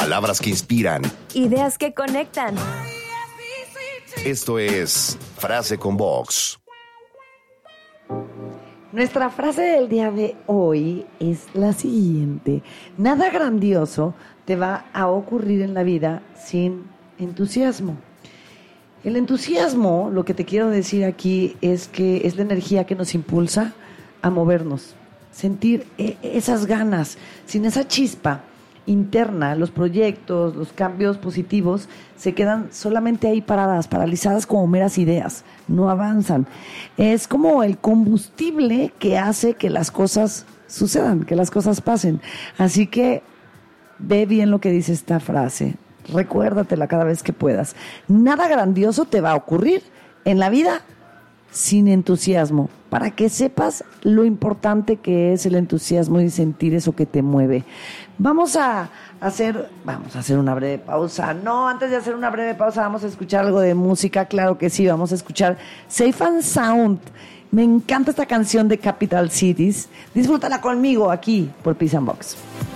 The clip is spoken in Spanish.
Palabras que inspiran. Ideas que conectan. Esto es Frase con Vox. Nuestra frase del día de hoy es la siguiente. Nada grandioso te va a ocurrir en la vida sin entusiasmo. El entusiasmo, lo que te quiero decir aquí es que es la energía que nos impulsa a movernos, sentir esas ganas. Sin esa chispa interna, los proyectos, los cambios positivos se quedan solamente ahí paradas, paralizadas como meras ideas, no avanzan. Es como el combustible que hace que las cosas sucedan, que las cosas pasen. Así que ve bien lo que dice esta frase, recuérdatela cada vez que puedas. Nada grandioso te va a ocurrir en la vida sin entusiasmo, para que sepas lo importante que es el entusiasmo y sentir eso que te mueve. Vamos a hacer una breve pausa. No, antes de hacer una breve pausa vamos a escuchar algo de música, claro que sí, vamos a escuchar Safe and Sound. Me encanta esta canción de Capital Cities. Disfrútala conmigo aquí por Peace and Box.